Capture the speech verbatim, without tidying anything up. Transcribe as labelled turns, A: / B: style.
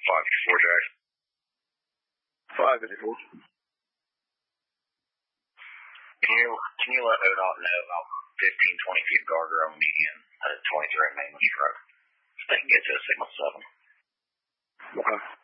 A: five fifty-four, Jack.
B: five fifty-four.
A: Can you, can you let ODOT know about fifteen, twenty feet of guardrail on median at twenty-three Mainland Road? If they can get to a signal seven.
B: Okay.